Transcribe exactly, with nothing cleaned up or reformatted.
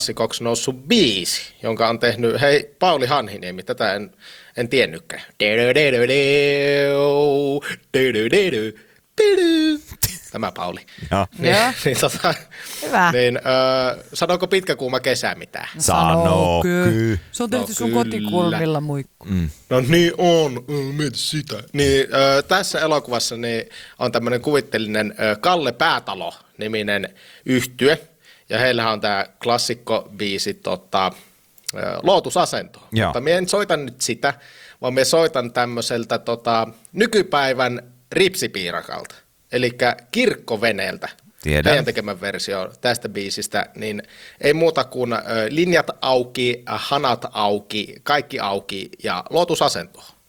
klassikoksi noussut biisi, jonka on tehnyt, hei, Pauli Hanhiniemi, tätä en, en tiennytkään. Tämä Pauli. Joo. Niin, niin, tota, Hyvä. niin äh, sanoiko pitkä kuuma kesä mitään? Sano kyllä. Se on tehty No sun kyllä. kotikulmilla muikku. Mm. No niin on, äh, mieti sitä. Niin, äh, tässä elokuvassa niin on tämmöinen kuvitteellinen äh, Kalle Päätalo-niminen yhtye. Ja heillähän on tämä klassikkobiisi tota, äh, Lootusasento. Joo. Mutta minä en soita nyt sitä, vaan minä soitan tämmöiseltä tota, nykypäivän ripsipiirakalta. Eli Kirkkoveneeltä. Tiedän. Teidän tekemän versio tästä biisistä, niin ei muuta kuin ö, linjat auki, hanat auki, kaikki auki ja Lootusasento.